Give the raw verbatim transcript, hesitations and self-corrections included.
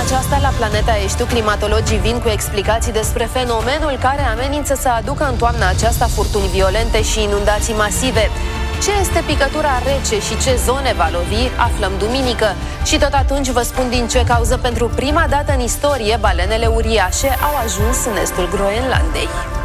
aceasta la Planeta Eștiu, climatologii vin cu explicații despre fenomenul care amenință să aducă în toamna aceasta furtuni violente și inundații masive. Ce este picătura rece și ce zone va lovi, aflăm duminică. Și tot atunci vă spun din ce cauză pentru prima dată în istorie balenele uriașe au ajuns în estul Groenlandei.